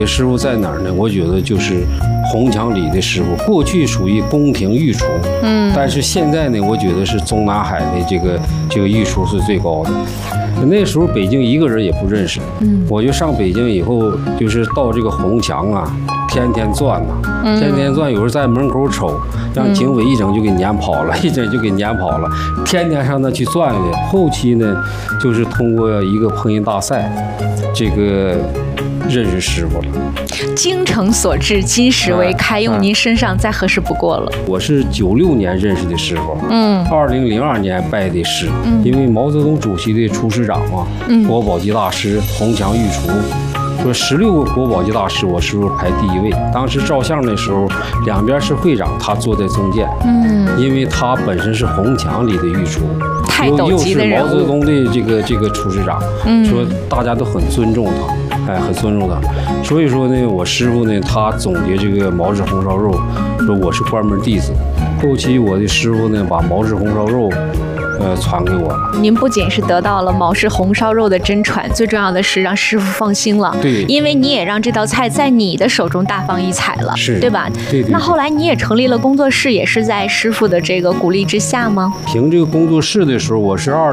师傅在哪儿呢？我觉得就是红墙里的师傅，过去属于宫廷御厨，但是现在呢，我觉得是中南海的这个御厨是最高的。那时候北京一个人也不认识，我就上北京以后，就是到这个红墙啊，天天转呐，天天转，有时候在门口瞅，让警卫一整就给撵跑了，一整就给撵跑了，天天上那去转的。后期呢，就是通过一个烹饪大赛，这个认识师傅了。 精诚所至，金石为开，用您身上再合适不过了。 我是96年认识的师傅，2002年拜的师，因为毛泽东主席的厨师长嘛，国宝级大师，红墙御厨。说16个国宝级大师，我师傅排第1位。当时照相的时候，两边是会长，他坐在中间，因为他本身是红墙里的御厨，又是毛泽东的这个厨师长，说大家都很尊重他，很尊重他。所以说呢，我师傅呢，他总结这个毛氏红烧肉，说我是关门弟子。后期我的师傅呢，把毛氏红烧肉传给我了。 您不仅是得到了毛氏红烧肉的真传，最重要的是让师傅放心了。 对， 因为你也让这道菜在你的手中大放异彩了， 是， 对吧？ 对。 那后来你也成立了工作室，也是在师傅的这个鼓励之下吗？ 凭这个工作室的时候，我是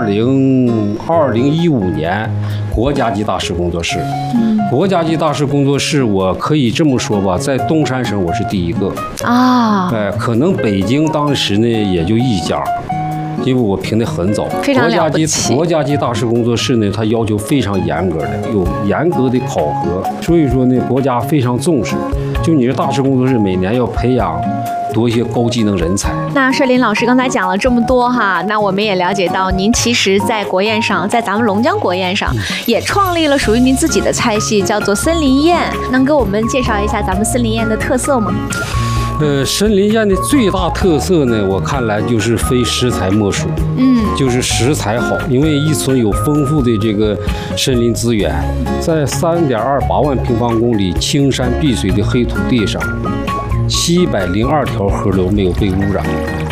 2015年国家级大师工作室。国家级大师工作室，我可以这么说吧，在东三省我是第1个啊。可能北京当时呢也就1家。因为我评得很早， 非常了不起。 国家级大师工作室呢，它要求非常严格的，有严格的考核，所以说呢，国家非常重视。就你这大师工作室每年要培养多一些高技能人才。 那帅林老师刚才讲了这么多哈，那我们也了解到，您其实在国宴上，在咱们龙江国宴上，也创立了属于您自己的菜系，叫做森林宴。能给我们介绍一下咱们森林宴的特色吗？ 森林宴的最大特色呢，我看来就是非食材莫属，就是食材好，因为伊春有丰富的这个森林资源，在3.28万平方公里青山碧水的黑土地上，702条河流没有被污染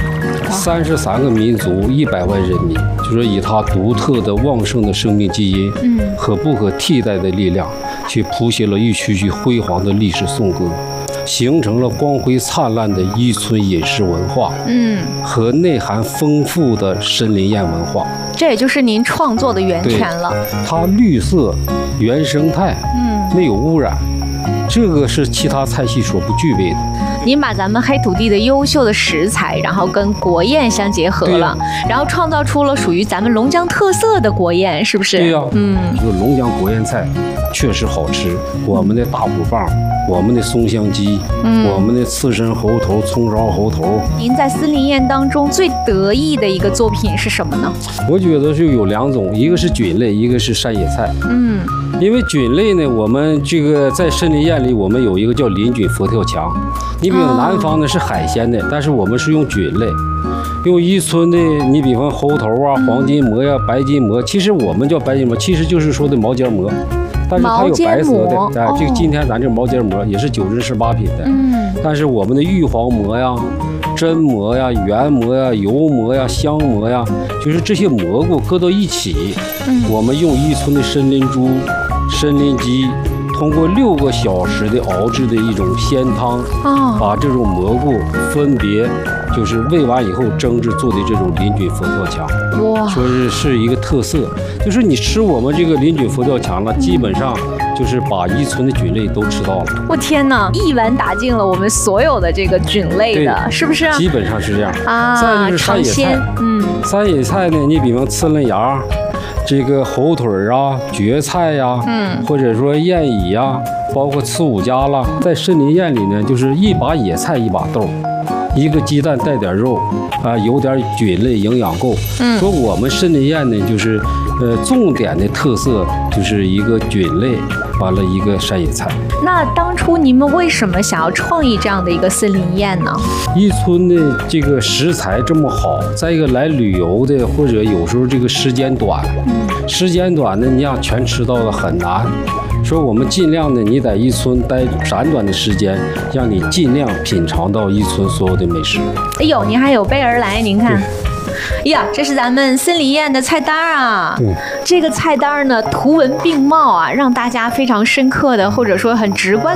，33个民族，100万人民，就是以它独特的旺盛的生命基因，和不可替代的力量，去谱写了一曲曲辉煌的历史颂歌。形成了光辉灿烂的伊春饮食文化，和内涵丰富的森林宴文化， 这也就是您创作的源泉了。 它绿色、原生态，没有污染，这个是其他菜系所不具备的。 您把咱们黑土地的优秀的食材，然后跟国宴相结合了，然后创造出了属于咱们龙江特色的国宴，是不是？ 对呀，就龙江国宴菜确实好吃，我们的大骨棒，我们的松香鸡，我们的刺身猴头、葱烧猴头。 您在森林宴当中最得意的一个作品是什么呢？ 我觉得是有2种，一个是菌类，一个是山野菜。因为菌类呢，我们这个在森林宴里，我们有一个叫林菌佛跳墙。你比如南方呢是海鲜的，但是我们是用菌类，用伊春的，你比方猴头啊、黄筋膜呀、白筋膜，其实我们叫白筋膜，其实就是说的毛尖膜。但是它有白色的，这个今天咱这毛尖膜也是9珍18品的，但是我们的玉皇膜呀、真膜呀、圆膜呀、油膜呀、香膜呀，就是这些蘑菇搁到一起，我们用伊春的森林猪、森林鸡，通过6个小时的熬制的一种鲜汤，把这种蘑菇分别就是煨完以后蒸制做的这种林菌佛跳墙，说是一个特色。就是你吃我们这个林菌佛跳墙了，基本上就是把伊春的菌类都吃到了。 我天哪，一碗打尽了我们所有的这个菌类的，是不是？ 基本上是这样啊。再就是山野菜，山野菜呢，你比方刺嫩芽，这个猴腿啊、蕨菜呀，或者说燕蚁呀，包括刺五加啦，在森林宴里呢，就是一把野菜一把豆。一个鸡蛋带点肉啊，有点菌类营养够。说我们森林宴呢，就是重点的特色就是一个菌类，完了一个山野菜。 那当初你们为什么想要创意这样的一个森林宴呢？ 伊春的这个食材这么好，再一个来旅游的或者有时候这个时间短，时间短呢，你想全吃到的很难。说我们尽量呢，你在伊春待短短的时间，让你尽量品尝到伊春所有的美食。 哎呦，您还有备而来，您看。 呀，这是咱们森林宴的菜单啊。 对， 这个菜单呢图文并茂啊，让大家非常深刻的或者说很直观